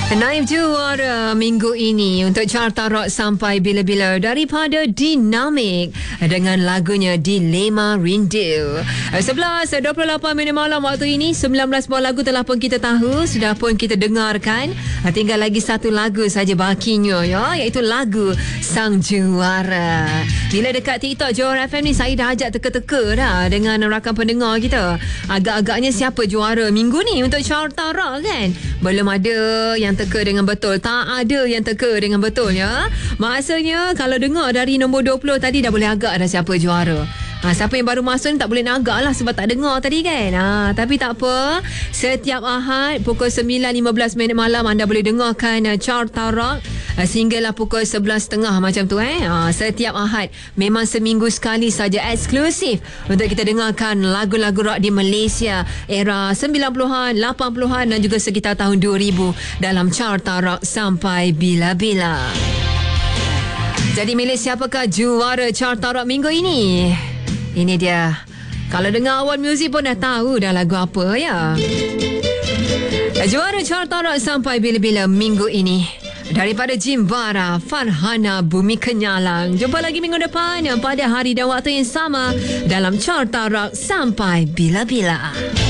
Naib juara minggu ini untuk Carta Rock sampai bila-bila daripada Dinamik dengan lagunya Dilema Rindu. 11.28 minit malam waktu ini, 19 buah lagu telah pun kita tahu, sudah pun kita dengarkan. Tinggal lagi satu lagu saja bakinya, ya, iaitu lagu Sang Juara. Bila dekat TikTok Johor FM ni, saya dah ajak teka-teka dah dengan rakan pendengar kita. Agak-agaknya siapa juara minggu ni untuk Carta Rock kan? Belum ada yang teka dengan betul. Tak ada yang teka dengan betul, ya. Maksudnya kalau dengar dari nombor 20 tadi dah boleh agak dah siapa juara. Siapa yang baru masuk ni tak boleh nak agak lah sebab tak dengar tadi kan. Tapi tak apa. Setiap Ahad pukul 9.15 minit malam anda boleh dengarkan Carta Rock sehinggalah pukul 11.30 macam tu. Setiap Ahad memang seminggu sekali saja eksklusif untuk kita dengarkan lagu-lagu rock di Malaysia era 90-an, 80-an dan juga sekitar tahun 2000 dalam Carta Rock sampai bila-bila. Jadi milih siapakah juara Carta Rock minggu ini? Ini dia. Kalau dengar awal muzik pun dah tahu dah lagu apa, ya. Juara Carta Rock sampai bila-bila minggu ini daripada Jimbara, Farhana Bumi Kenyalang. Jumpa lagi minggu depan pada hari dan waktu yang sama dalam Carta Rock sampai bila-bila.